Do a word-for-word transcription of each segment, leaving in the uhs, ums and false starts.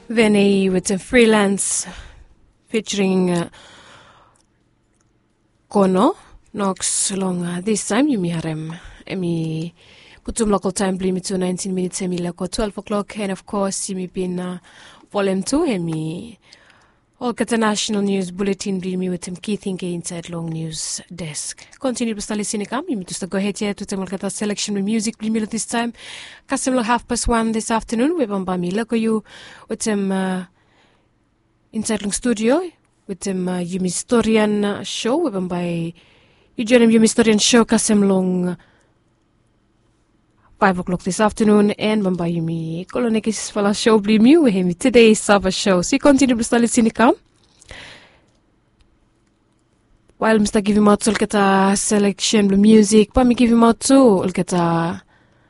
Vinny with a freelance featuring uh, Kono Knox long uh, this time you mi harem emi putum local time blimi to nineteen minutes emi lako twelve o'clock, and of course you mi bin uh, volume two emi all national news bulletin blimi with him key thinking inside long news desk. Continue to listen to you just go ahead here to tell the selection with music blimi this time. Kasim half past one this afternoon we bambami lako you with him uh, inside long studio with him uh, Yumi Historian show we bambai you join him Yumi Historian show Kasim long five o'clock this afternoon, and bambai Yumi kolonekis fala show blimi we him today's Sava show. So you continue to listen to come while Mister give him out to look at selection of music, but me give him out to look at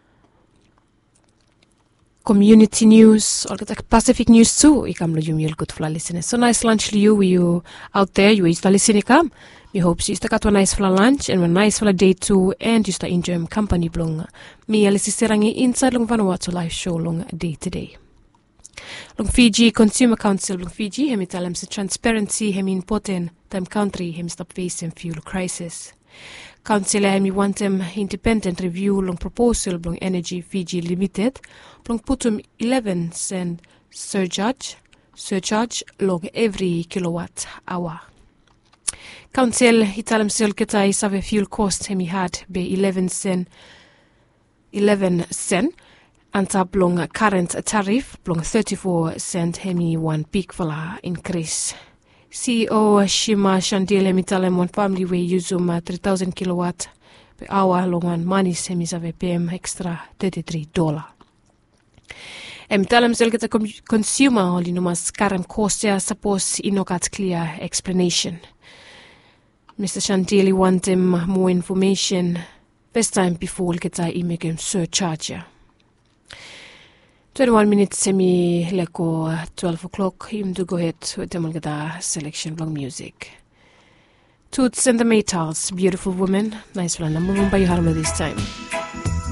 community news, or at Pacific news too. I come lo you you'll good for listening. So nice lunch to you, you out there, you is listening come. Me hope you got a nice for lunch and a nice for day too, and you start enjoying company blong. Me Alice Serangi inside long Vanuatu live show long day to day. Long Fiji Consumer Council long Fiji hemi tell him the transparency hemi important time country hemi stop facing fuel crisis. Council hemi want him independent review long proposal long Energy Fiji Limited long putum eleven cent surcharge surcharge long every kilowatt hour. Council hitalem sel kita isave fuel cost hemi had be eleven cent eleven cent and tab long current tariff long thirty-four cent hemi one peak fala increase. C E O Shima Shandil hemi talem one family we use um three thousand kilowatt per hour long one money hemi save P M extra thirty-three dollar. Em talem sel kita consumer only numas current cost ya suppose inokat clear explanation. Mister Shantili want him more information first time before kita imake him surcharge. twenty-one minutes semi leko twelve o'clock him to go ahead with them get selection long music. Toots and the Maytals, beautiful woman, nice one. I'm moving by you this time.